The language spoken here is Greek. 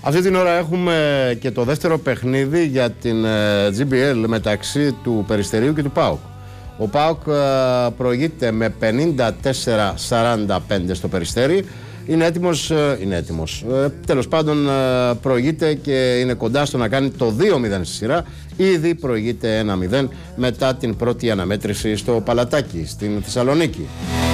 Αυτή την ώρα έχουμε και το δεύτερο παιχνίδι για την GBL μεταξύ του Περιστερίου και του ΠΑΟΚ. Ο ΠΑΟΚ προηγείται με 54-45 στο Περιστέρι. Είναι έτοιμος. Τέλος πάντων προηγείται και είναι κοντά στο να κάνει το 2-0 στη σειρά. Ήδη προηγείται 1-0 μετά την πρώτη αναμέτρηση στο Παλατάκι στην Θεσσαλονίκη.